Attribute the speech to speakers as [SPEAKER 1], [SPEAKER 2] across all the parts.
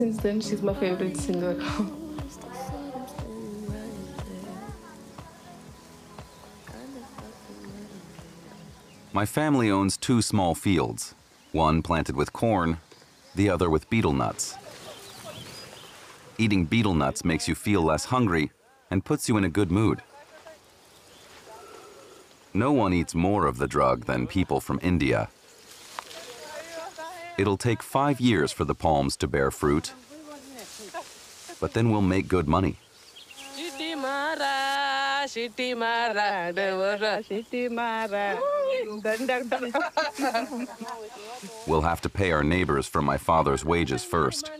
[SPEAKER 1] Since then, she's my favorite singer.
[SPEAKER 2] My family owns 2 small fields, one planted with corn, the other with betel nuts. Eating betel nuts makes you feel less hungry and puts you in a good mood. No one eats more of the drug than people from India. It'll take 5 years for the palms to bear fruit, but then we'll make good money. We'll have to pay our neighbors for my father's wages first.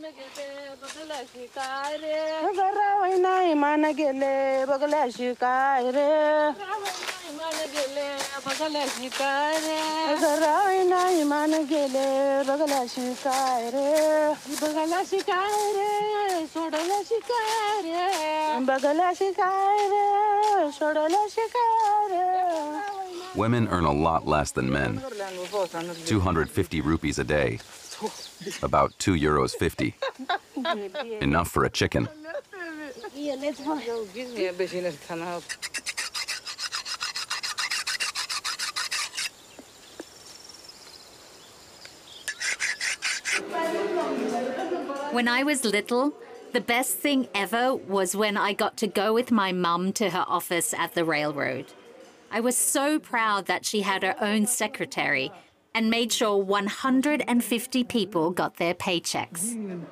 [SPEAKER 2] Women earn a lot less than men, 250 rupees a day, about €2.50. Enough for a chicken.
[SPEAKER 3] When I was little, the best thing ever was when I got to go with my mum to her office at the railroad. I was so proud that she had her own secretary and made sure 150 people got their paychecks.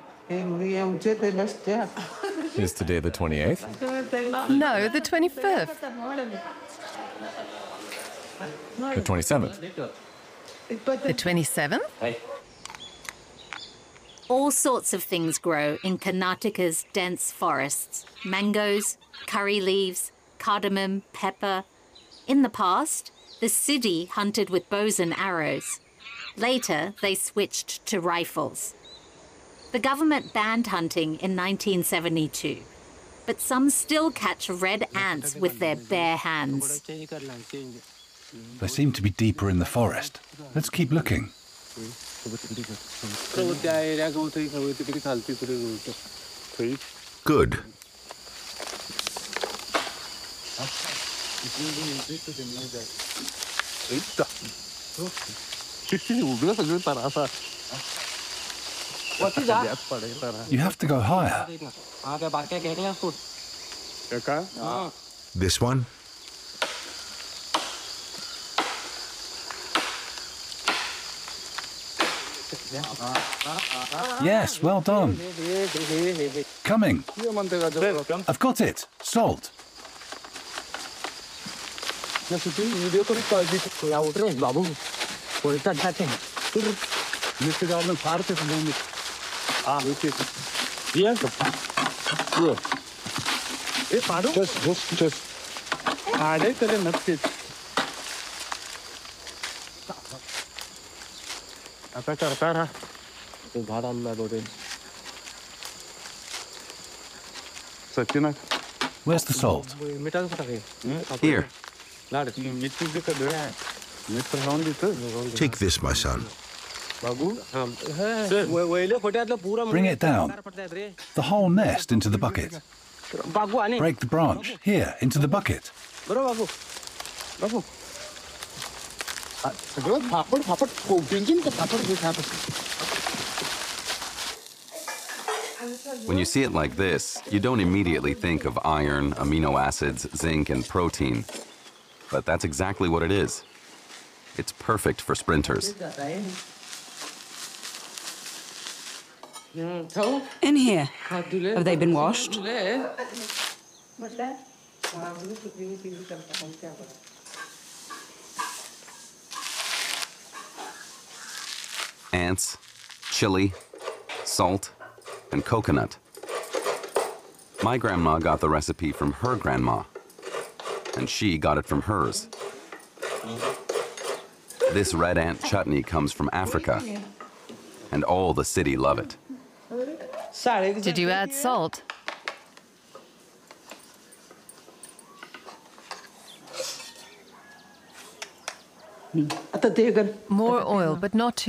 [SPEAKER 4] Is today the 28th?
[SPEAKER 5] No, the 25th.
[SPEAKER 4] The 27th?
[SPEAKER 5] The 27th?
[SPEAKER 3] All sorts of things grow in Karnataka's dense forests. Mangoes, curry leaves, cardamom, pepper. In the past, the Siddhi hunted with bows and arrows. Later, they switched to rifles. The government banned hunting in 1972, but some still catch red ants with their bare hands.
[SPEAKER 6] They seem to be deeper in the forest. Let's keep looking.
[SPEAKER 7] Good.
[SPEAKER 6] You have to go higher.
[SPEAKER 7] This one?
[SPEAKER 6] Yes, well done. Coming. I've got it. Salt. Where's the salt?
[SPEAKER 2] Here.
[SPEAKER 7] Take this, my son.
[SPEAKER 6] Bring it down. The whole nest into the bucket. Break the branch. Here, into the bucket.
[SPEAKER 2] When you see it like this, you don't immediately think of iron, amino acids, zinc, and protein. But that's exactly what it is. It's perfect for sprinters.
[SPEAKER 8] In here. Have they been washed?
[SPEAKER 2] Ants, chili, salt, and coconut. My grandma got the recipe from her grandma, and she got it from hers. This red ant chutney comes from Africa, and all the city love it.
[SPEAKER 5] Did you add salt? More oil, but not too